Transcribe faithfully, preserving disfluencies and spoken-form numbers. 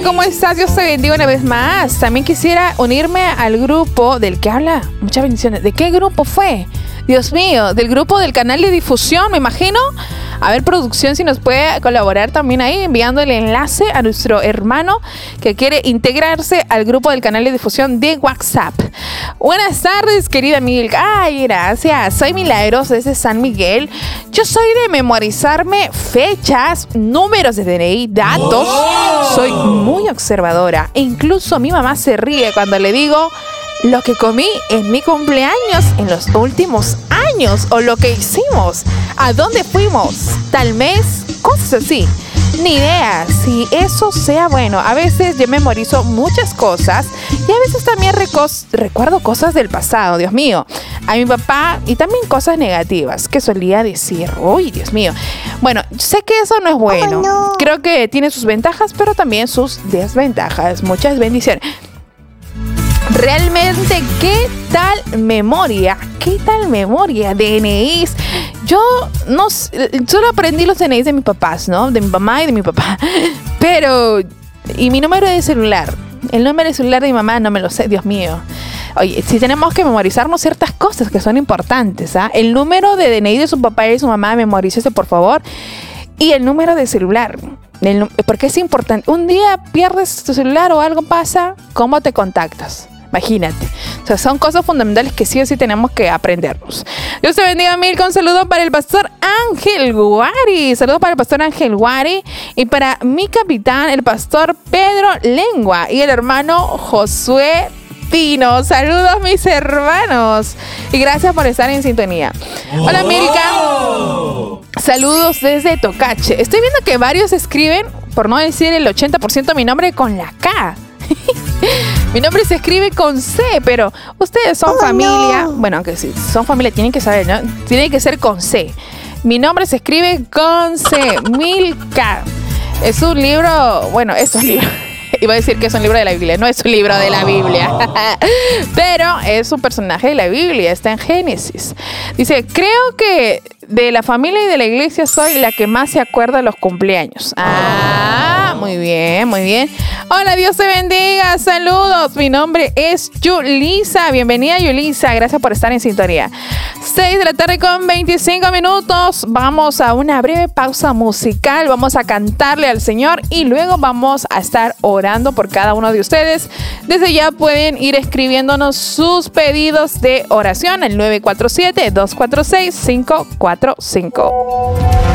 ¿cómo estás? Dios te bendiga una vez más. También quisiera unirme al grupo del que habla. Muchas bendiciones. ¿De qué grupo fue? Dios mío, del grupo del canal de difusión, me imagino. A ver, producción, si nos puede colaborar también ahí, enviando el enlace a nuestro hermano que quiere integrarse al grupo del canal de difusión de WhatsApp. Buenas tardes, querida Miguel. Ay, gracias. Soy Milagros desde San Miguel. Yo soy de memorizarme fechas, números de D N I, datos. ¡Oh! Soy muy observadora. E incluso mi mamá se ríe cuando le digo lo que comí en mi cumpleaños en los últimos años, o lo que hicimos, a dónde fuimos, tal mes, cosas así. Ni idea si eso sea bueno. A veces yo memorizo muchas cosas y a veces también recos- recuerdo cosas del pasado, Dios mío. A mi papá, y también cosas negativas que solía decir. Uy, Dios mío. Bueno, sé que eso no es bueno. Oh, no. Creo que tiene sus ventajas, pero también sus desventajas. Muchas bendiciones. Realmente, ¿qué tal memoria? ¿Qué tal memoria? D N Is. Yo no solo aprendí los D N Is de mis papás, ¿no? De mi mamá y de mi papá. Pero, y mi número de celular. El número de celular de mi mamá no me lo sé, Dios mío. Oye, si tenemos que memorizarnos ciertas cosas que son importantes, ¿ah? El número de D N I de su papá y de su mamá, memorícese, por favor. Y el número de celular. El, porque es importante. Un día pierdes tu celular o algo pasa, ¿cómo te contactas? Imagínate. O sea, son cosas fundamentales que sí o sí tenemos que aprendernos. Dios te bendiga mil. Con saludos para el pastor Ángel Guari. Saludos para el pastor Ángel Guari. Y para mi capitán, el pastor Pedro Lengua. Y el hermano Josué Pino. Saludos, mis hermanos. Y gracias por estar en sintonía. Hola, Milka. Saludos desde Tocache. Estoy viendo que varios escriben, por no decir el ochenta por ciento, mi nombre con la K. Mi nombre se escribe con C, pero ustedes son oh, familia. No. Bueno, aunque si son familia, tienen que saber, ¿no? Tiene que ser con C. Mi nombre se escribe con C. Milka. Es un libro. Bueno, es un libro. Iba a decir que es un libro de la Biblia. No es un libro de la Biblia. Pero es un personaje de la Biblia. Está en Génesis. Dice: creo que de la familia y de la iglesia soy la que más se acuerda de los cumpleaños. Ah, muy bien, muy bien. Hola, Dios te bendiga. Saludos. Mi nombre es Yulisa. Bienvenida, Yulisa. Gracias por estar en sintonía. seis de la tarde con veinticinco minutos. Vamos a una breve pausa musical. Vamos a cantarle al Señor y luego vamos a estar orando por cada uno de ustedes. Desde ya pueden ir escribiéndonos sus pedidos de oración al nueve cuatro siete, dos cuatro seis, cinco cuatro cinco.